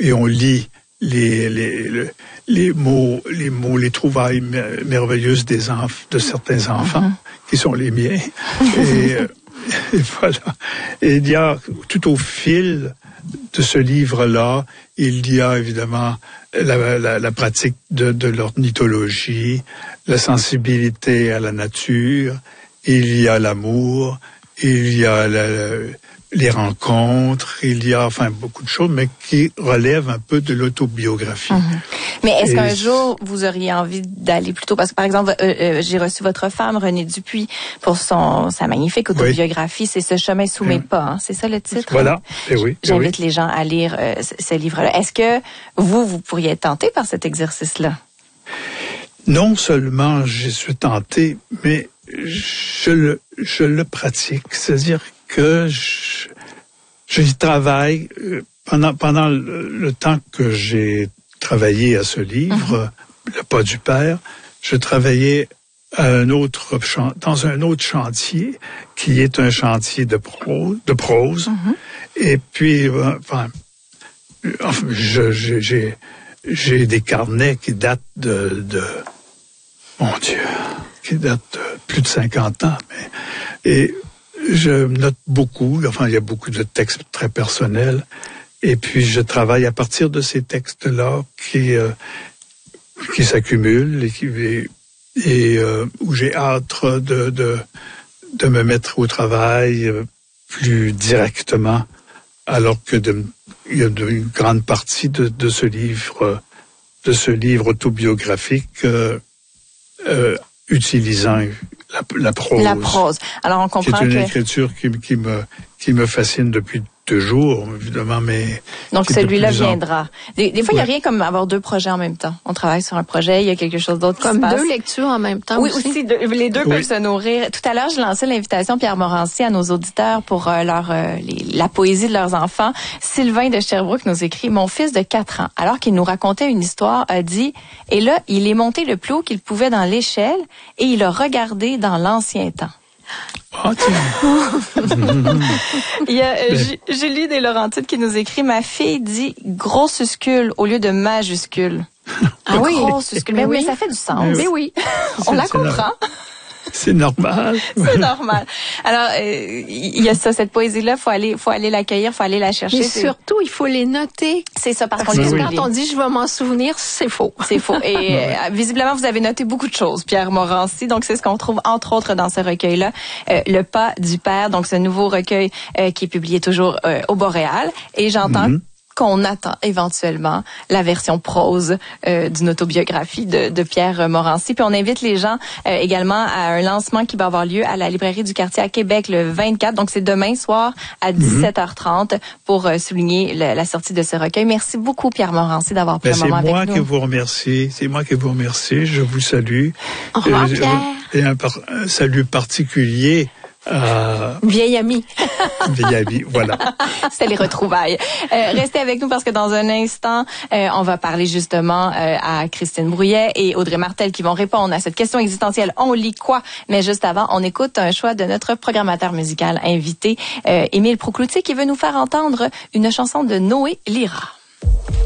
on lit les mots, les trouvailles merveilleuses de certains enfants, qui sont les miens. Et voilà. Et il y a, tout au fil de ce livre-là, il y a évidemment la pratique de l'ornithologie, la sensibilité à la nature, il y a l'amour, il y a les rencontres, il y a beaucoup de choses, mais qui relèvent un peu de l'autobiographie. Mais est-ce qu'un jour, vous auriez envie d'aller plutôt... Parce que, par exemple, j'ai reçu votre femme, Renée Dupuis, pour sa magnifique autobiographie, C'est ce chemin sous mes pas. Hein? C'est ça le titre? Voilà, oui. J'invite les gens à lire ce livre-là. Est-ce que vous pourriez être tenté par cet exercice-là? Non seulement je suis tenté, mais je le pratique. C'est-à-dire que j'y travaille pendant le temps que j'ai travaillé à ce livre, Le pas du père. Je travaillais dans un autre chantier qui est un chantier de prose. Et puis, j'ai des carnets qui datent mon Dieu, qui datent de plus de 50 ans. Et je note beaucoup, il y a beaucoup de textes très personnels, et puis je travaille à partir de ces textes-là qui s'accumulent et où j'ai hâte de me mettre au travail plus directement, alors que il y a une grande partie de ce livre autobiographique utilisant la prose. La prose. Alors on comprend c'est une écriture qui me fascine depuis toujours, évidemment, mais... Donc celui-là viendra. Des fois, il n'y a rien comme avoir deux projets en même temps. On travaille sur un projet, il y a quelque chose d'autre qui se passe. Comme deux lectures en même temps. Oui, aussi les deux peuvent se nourrir. Tout à l'heure, je lançais l'invitation, Pierre Morancy, à nos auditeurs pour la poésie de leurs enfants. Sylvain de Sherbrooke nous écrit « Mon fils de 4 ans, alors qu'il nous racontait une histoire, a dit « Et là, il est monté le plus haut qu'il pouvait dans l'échelle et il a regardé dans l'ancien temps. » Il y a Julie des Laurentides qui nous écrit « Ma fille dit grossuscule au lieu de majuscule. » Ah oui. Grossuscule. Mais oui, ça fait du sens. Mais oui. On la comprend. C'est normal. C'est normal. Alors, il y a ça, cette poésie-là, faut aller l'accueillir, faut aller la chercher. Mais surtout, il faut les noter. C'est ça, parce qu'on que les quand on dit je vais m'en souvenir, c'est faux. C'est faux. Et visiblement, vous avez noté beaucoup de choses, Pierre Morancy. Donc, c'est ce qu'on trouve entre autres dans ce recueil-là, Le pas du père. Donc, ce nouveau recueil qui est publié toujours au Boréal. Et j'entends qu'on attend éventuellement la version prose d'une autobiographie de Pierre Morancy. Puis on invite les gens également à un lancement qui va avoir lieu à la librairie du quartier à Québec le 24. Donc c'est demain soir à 17h30 pour souligner la sortie de ce recueil. Merci beaucoup Pierre Morancy d'avoir pris un moment avec nous. C'est moi qui vous remercie. Je vous salue. Au revoir Pierre. Et un salut particulier. Vieille amie. Vieille amie, voilà. C'est les retrouvailles. Restez avec nous parce que dans un instant, on va parler justement à Christine Brouillet et Audrey Martel qui vont répondre à cette question existentielle. On lit quoi? Mais juste avant, on écoute un choix de notre programmateur musical invité, Émile Proucloutier, qui veut nous faire entendre une chanson de Noé Lira.